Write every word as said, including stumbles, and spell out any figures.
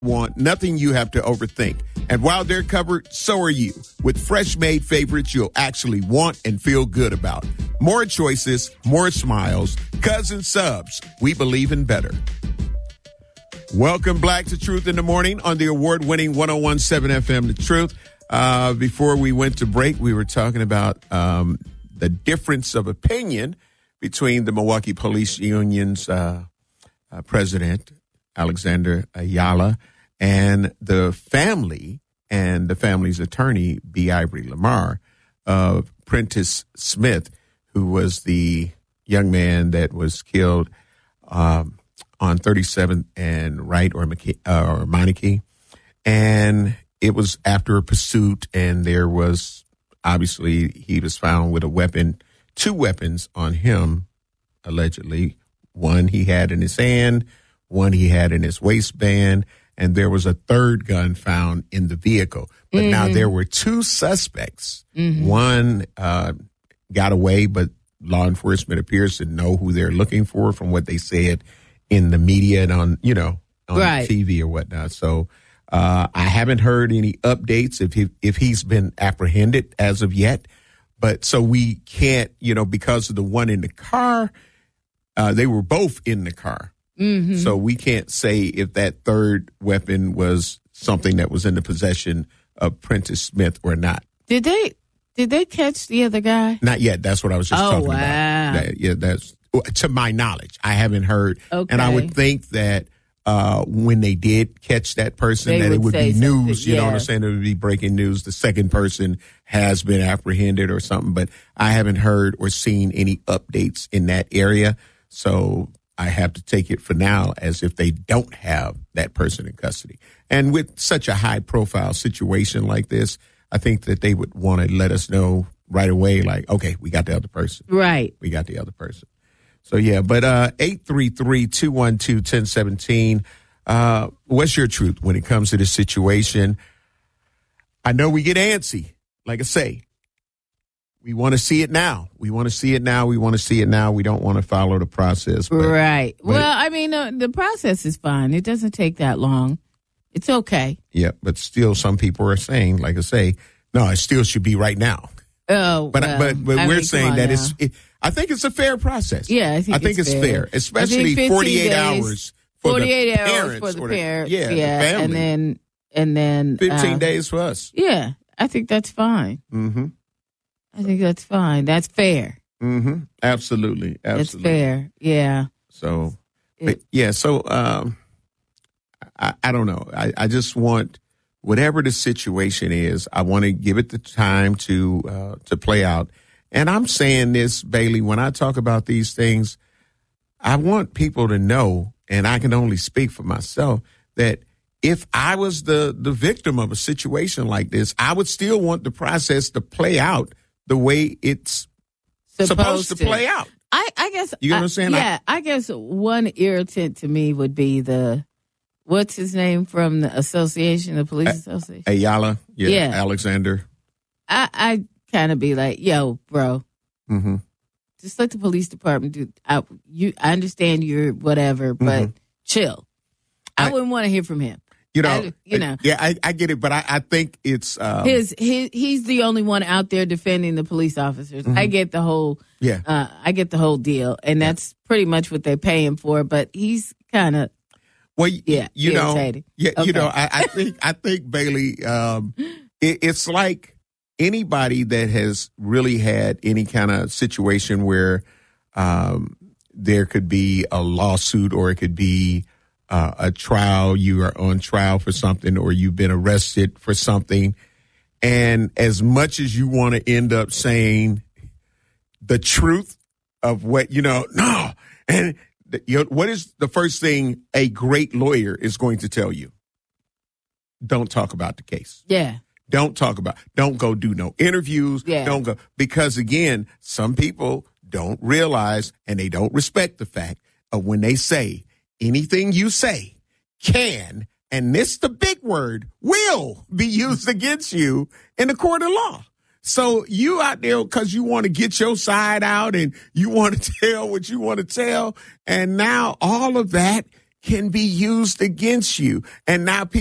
Want nothing you have to overthink. And while they're covered, so are you. With fresh made favorites you'll actually want and feel good about. More choices, more smiles. Cousin Subs, we believe in better. Welcome, Black to Truth in the Morning on the award-winning one oh one point seven F M, The Truth. Uh, before we went to break, we were talking about um, the difference of opinion between the Milwaukee Police Union's uh, uh, president, Alexander Ayala, and the family and the family's attorney, B. Ivory Lamar, of Prentice Smith, who was the young man that was killed um, on thirty-seventh and Wright or, McKe- uh, or Meineke. And it was after a pursuit, and there was, obviously, he was found with a weapon, two weapons on him, allegedly. One he had in his hand, one he had in his waistband, and there was a third gun found in the vehicle. But mm-hmm. now there were two suspects. Mm-hmm. One uh, got away, but law enforcement appears to know who they're looking for from what they said in the media and on, you know, on right. T V or whatnot. So uh, I haven't heard any updates if he, if he's been apprehended as of yet. But so we can't, you know, because of the one in the car, uh, they were both in the car. Mm-hmm. So we can't say if that third weapon was something that was in the possession of Prentice Smith or not. Did they did they catch the other guy? Not yet. That's what I was just oh, talking wow. about. That, yeah, that's to my knowledge. I haven't heard. Okay. And I would think that uh, when they did catch that person, they that would it would be news. You yeah. know what I'm saying? It would be breaking news. The second person has been apprehended or something. But I haven't heard or seen any updates in that area. So I have to take it for now as if they don't have that person in custody. And with such a high profile situation like this, I think that they would want to let us know right away, like, okay, we got the other person. Right. We got the other person. So, yeah, but uh, eight three three, two one two, one oh one seven, uh, what's your truth when it comes to this situation? I know we get antsy, like I say. We want to see it now. We want to see it now. We want to see it now. We don't want to follow the process. But, right. But well, I mean, uh, the process is fine. It doesn't take that long. It's okay. Yeah, but still some people are saying, like I say, no, it still should be right now. Oh, But well, but, but I we're mean, saying that now. it's, it, I think it's a fair process. Yeah, I think, I think it's, it's fair. fair. Especially forty-eight days, hours for forty-eight the hours parents. for the or parents. Yeah, yeah. the family. And then, and then. fifteen uh, days for us. Yeah, I think that's fine. Mm-hmm. I think that's fine. That's fair. Mm-hmm. Absolutely. Absolutely. It's fair. Yeah. So, but yeah, so um, I, I don't know. I, I just want, whatever the situation is, I want to give it the time to uh, to play out. And I'm saying this, Bailey, when I talk about these things, I want people to know, and I can only speak for myself, that if I was the, the victim of a situation like this, I would still want the process to play out the way it's supposed, supposed to, to play out. I, I guess. You know what I'm saying? Yeah, I, I guess one irritant to me would be the, what's his name from the association, the police a- association? Ayala. Yeah, yeah. Alexander. I, I kind of be like, yo, bro. Mm-hmm. Just let the police department do. I, you, I understand you're whatever, but mm-hmm. chill. I, I wouldn't want to hear from him. You know, I, you know. Yeah, I, I get it, but I, I think it's um, his, his. He's the only one out there defending the police officers. Mm-hmm. I get the whole. Yeah. Uh, I get the whole deal, and that's yeah. pretty much what they pay him for. But he's kind of. Well, yeah, you know, irritating. yeah, okay. you know, I, I think I think Bailey, um, it, it's like anybody that has really had any kind of situation where um, there could be a lawsuit or it could be uh, a trial. You are on trial for something, or you've been arrested for something, and as much as you want to end up saying the truth of what you know, no, and. You know, what is the first thing a great lawyer is going to tell you? Don't talk about the case. Yeah. Don't talk about, don't go do no interviews. Yeah. Don't go, because again, some people don't realize and they don't respect the fact of when they say anything you say can, and this the big word, will be used against you in the court of law. So you out there because you want to get your side out and you want to tell what you want to tell. And now all of that can be used against you. And now people